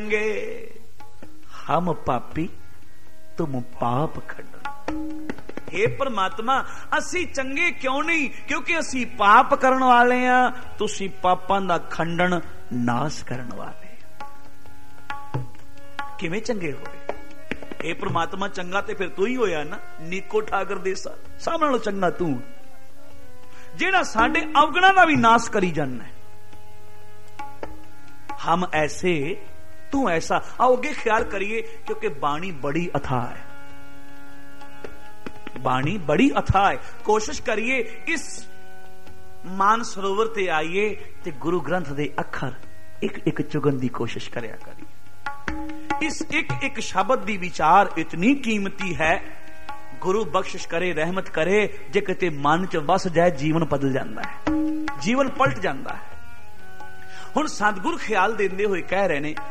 हम पापी तुम पाप खंडन। हे परमात्मा असी चंगे क्यों नहीं? क्योंकि असी पाप करन वाले हां, तुसी पापां दा खंडन नाश करन वाले। किवें चंगे होए? हे परमात्मा चंगा ते फिर तू ही होया ना। नीको ठाकर देसा सामने नालों चंगा तू, जेड़ा साडे अवगुणां दा भी नाश करी जाना है। हम ऐसे तू ऐसा। आओ अगे ख्याल करिए, क्योंकि बाणी बड़ी अथाह है, बाणी बड़ी अथाह है। कोशिश करिए इस मान सरोवर ते आइए ते गुरु ग्रंथ दे अखर एक एक चुगन दी कोशिश करया करिए। इस एक एक शब्द दी विचार इतनी कीमती है। गुरु बख्शिश करे, रहमत करे, जे किते मन च वस जाए जीवन बदल जाता है, जीवन पलट जाता है। हुण सतगुर ख्याल देंदे हुए कह रहे ने,